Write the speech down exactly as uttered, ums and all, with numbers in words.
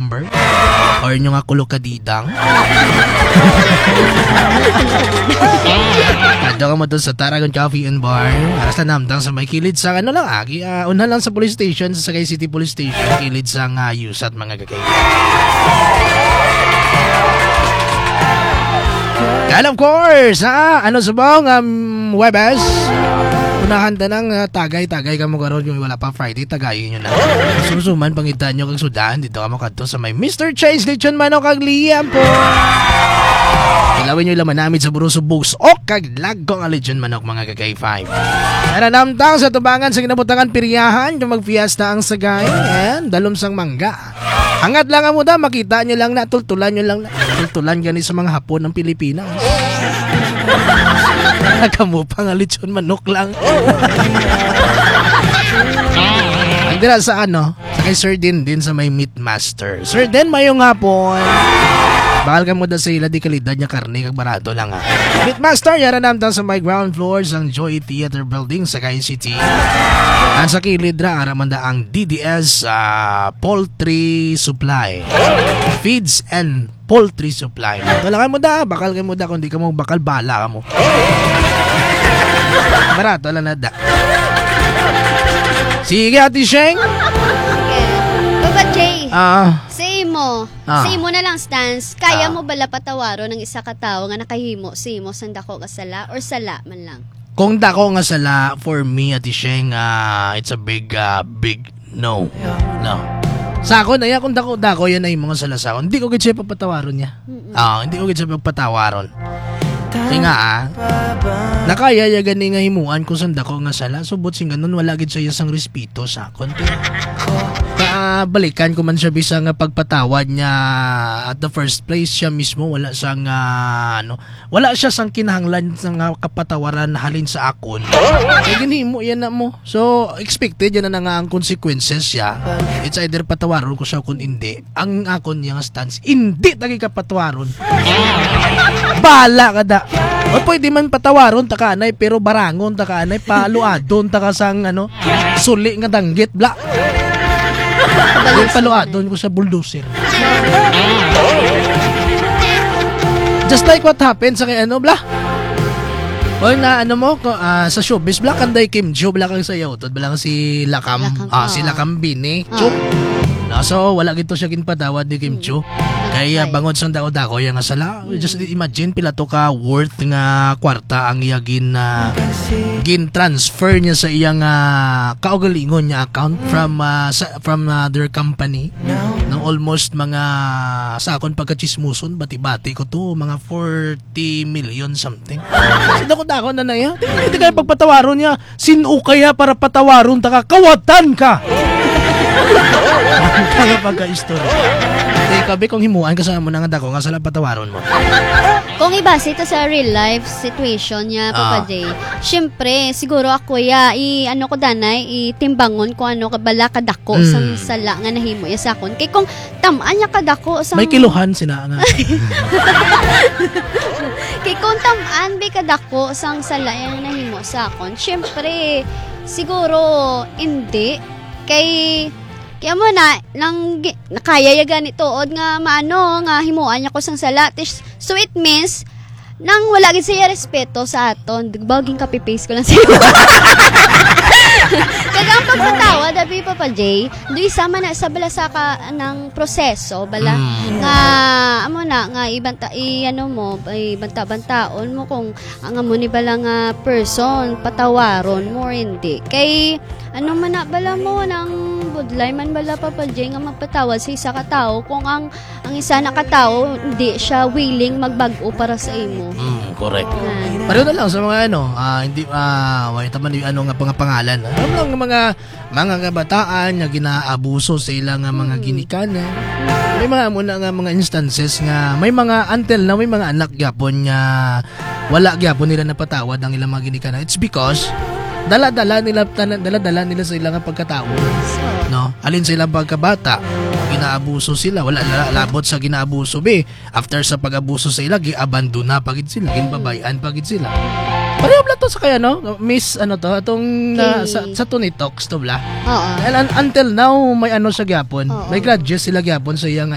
number or nyo nga kulo kadidang. Kado ka mo doon sa Taragon Coffee and Bar. Aras na namdang sa may kilid sa ano lang agi. Uh, una lang sa police station, sa Sagay City Police Station. Kilid sa uh, U S A T mga gagay. And of course, ah, ano subong um, Webes. Unahan ta ng uh, tagay-tagay ka mo karon yung wala pa Friday, tagayin nyo na. Susuman, pangitan nyo kag sudan. Dito ka mo kadto sa may Mister Chase Lechon Manok kag Liam po. Ilawin nyo laman namin sa Buruso Books o kag lagko nga Lechon Manok mga kagay five. Naranamtang sa tubangan sa kinabutangan piryahan kung magfiesta ang sagay and dalumsang mangga. Hangat lang mo da, makita nyo lang na, tultulan nyo lang na. Tultulan gani sa mga hapon ng Pilipinas. Nakamu pa nga Lechon Manok lang. Ang dira sa ano, sa kay Sir Din din sa may Meat Master. Sir Din, mayong hapon. Bakal ka mo da sa ila di kalidad niya karne kag barato lang ha. Meat Master, yara namtang sa may ground floors ang Joy Theater Building sa Sagay City. At sa kilid ra aramanda ang D D S uh, Poultry Supply. Feeds and Poultry Supply. Wala ka mo da, bakal ka mo da, kung di ka mo bakal bala ka mo. Barato lang na da. Sige Ate Sheng. Okay. Baba Jay. Ah. Say mo. Ah. Say mo na lang stance. Kaya Ah. mo bala patawaro ng isa ka tao nga nakahimo say mo sanda ko ka sala or sala man lang. Kung dako nga sala, for me, Ate Sheng, uh, it's a big, uh, big no. No. Sa ako na yan, kung dako, dako, yan ay mga sala sa ako. Hindi ko gid siya papatawaron niya. Ah, hindi ko gid siya papatawaron. Kaya nga ah, nakaya ya gani nga himuan kung saan dako nga sala. Subot sing ganun, wala gid siya sang respeto sa akon. Uh, balikan ko man siya bisa nga pagpatawad niya at the first place siya mismo wala sang uh, ano wala siya sang kinahanglan sang uh, kapatawaran halin sa akon kaya ginhimo yan na mo so expected yan na nga ang consequences siya. It's either patawaron ko siya kung hindi ang akon niya nga stance hindi tagi kapatawaron bala ka da o pwede man patawaron taka anay pero barangon taka anay paluadon taka sang ano suli nga danggit bla yung paluadon ko sa bulldozer. Just like what happened sa kay ano, bla? O na ano mo, uh, sa showbiz, bla, kanday Kim Jo, bla kang sayaw. Tod, bla kang si Lakam, Lakam ah, oh. si Lakam Bini, Chuk. No, so, wala gito siya kinpatawad ni Kim Jo. Kaya bangod sang dako-dako yung nga sala. Just imagine, pila to ka worth nga kwarta ang iya gin, uh, gin transfer niya sa iyang uh, kaugalingon niya account from uh, sa, from uh, their company. Nang almost mga sa akon pagkachismuson, bati-bati ko to, mga forty million something. So, dako-dako na na yan. Hindi kaya pagpatawaron niya, sino kaya para patawaron ta ka? Kawatan ka! Kaya pagka-istorya. Hindi, kabi kung himuan kasama mo na nga dako nga sala patawaron mo. Kung ibase ito sa real life situation niya, Papa Ah. Jay, syempre, siguro ako ya, i, ano ko danay, itimbangon ko ano, kabala kadako Mm. sang sala nga nahimo ya sakon. Kay kung tamaan niya kadako sang... May kiluhan sina nga. Kay kung tamaan be kadako sang sala nga nahimo sakon, syempre, siguro, hindi. Kay... Kaya mo na, nang, nakaya ya ganito, od nga maano, nga himuan niya ko sang sala. So it means, nang wala gid siya respeto sa aton, baging copy-paste ko lang siya. Kaya ang pagpatawa, dabi Papa Jay, do isama na sa bala sa ka ng proseso, bala, Mm. nga, amo na, nga ibanta, i, ano mo, ibanta-bantaon mo kung ang amo ni bala nga person, patawaron mo, hindi. Kay, ano man na bala mo, nang budlay man bala Papa Jay nga magpatawad sa isa ka tao kung ang ang isa na katao hindi siya willing magbago para sa imo. Mm, correct. Yan. Pareho na lang sa mga ano, ah, hindi ah, uh, taman yung ano nga pang pangalan. Ano lang nga mga mga kabataan nga ginaabuso sa ilang nga mga ginikanan. May mga muna nga mga instances nga may mga until na may mga anak gyapon nga wala gyapon nila napatawad ang ilang mga ginikanan. It's because dala-dala nila dala-dala nila sa ilang pagkatao. No, alin sa ilang pagkabata, ginaabuso sila, wala labot sa ginaabuso be. After sa pag-abuso sa ila, gi-abandona pagid sila, ginbabayan pagid sila. Pareho bla to sa kaya no, miss ano to, atong na, sa, sa Tony Talks to bla. Oo. And, until now may ano sa gyapon, Oo. may grudges sila gyapon sa iyang